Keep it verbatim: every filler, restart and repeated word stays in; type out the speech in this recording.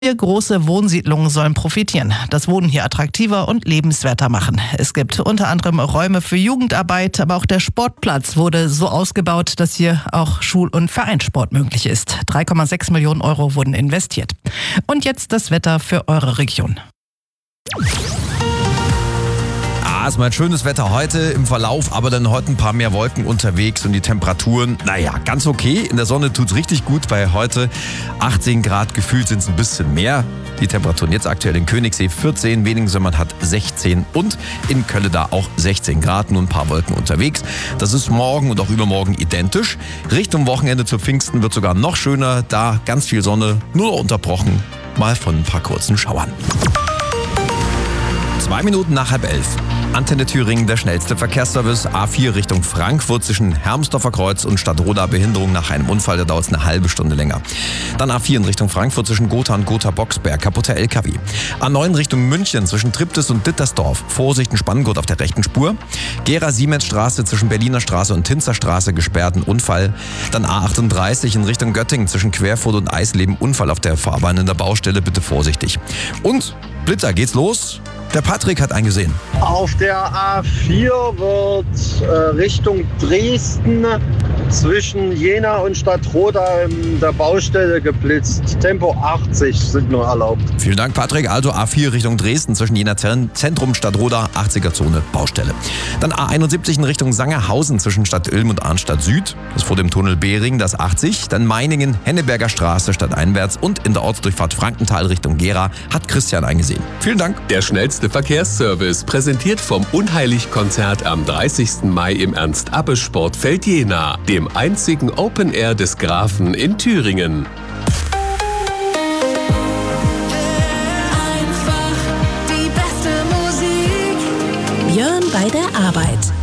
Große Wohnsiedlungen sollen profitieren, das Wohnen hier attraktiver und lebenswerter machen. Es gibt unter anderem Räume für Jugendarbeit, aber auch der Sportplatz wurde so ausgebaut, dass hier auch Schul- und Vereinssport möglich ist. drei Komma sechs Millionen Euro wurden investiert. Und jetzt das Wetter für eure Region. Ah, ist mal ein schönes Wetter heute im Verlauf, aber dann heute ein paar mehr Wolken unterwegs und die Temperaturen, naja, ganz okay. In der Sonne tut's richtig gut bei heute achtzehn Grad, gefühlt sind es ein bisschen mehr. Die Temperaturen jetzt aktuell in Königssee vierzehn, Weningen-Sömmern hat sechzehn und in Kölleda auch sechzehn Grad, nur ein paar Wolken unterwegs. Das ist morgen und auch übermorgen identisch. Richtung Wochenende zu Pfingsten wird sogar noch schöner, da ganz viel Sonne, nur noch unterbrochen, mal von ein paar kurzen Schauern. Zwei Minuten nach halb elf. Antenne Thüringen, der schnellste Verkehrsservice. A vier Richtung Frankfurt zwischen Hermsdorfer Kreuz und Stadtroda. Behinderung nach einem Unfall, da dauert es eine halbe Stunde länger. Dann A vier in Richtung Frankfurt zwischen Gotha und Gotha-Boxberg. Kaputter L K W. A neun Richtung München zwischen Triptis und Dittersdorf. Vorsicht, ein Spanngurt auf der rechten Spur. Gera-Siemens-Straße zwischen Berliner Straße und Tinzerstraße gesperrt, ein Unfall. Dann A achtunddreißig in Richtung Göttingen zwischen Querfurt und Eisleben. Unfall auf der Fahrbahn in der Baustelle, bitte vorsichtig. Und Blitzer, geht's los? Der Patrick hat einen gesehen. Auf der A vier wird äh, Richtung Dresden zwischen Jena und Stadtroda in der Baustelle geblitzt. Tempo achtzig sind nur erlaubt. Vielen Dank, Patrick. Also A vier Richtung Dresden zwischen Jena Zentrum, Stadtroda, achtziger-Zone, Baustelle. Dann A einundsiebzig in Richtung Sangerhausen zwischen Stadt Ilm und Arnstadt Süd. Das vor dem Tunnel Behring, das achtzig. Dann Meiningen, Henneberger Straße, stadteinwärts. Und in der Ortsdurchfahrt Frankenthal Richtung Gera hat Christian eingesehen. Vielen Dank. Der schnellste Verkehrsservice, präsentiert vom Unheilig-Konzert am dreißigsten Mai im Ernst-Abbe-Sportfeld Jena, dem einzigen Open Air des Grafen in Thüringen. Einfach die beste Musik. Björn bei der Arbeit.